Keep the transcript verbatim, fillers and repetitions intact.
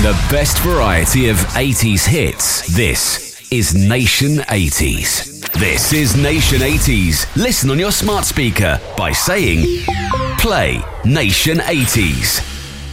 the best variety of eighties hits. This is Nation eighties. This is Nation eighties. Listen on your smart speaker by saying, play Nation eighties.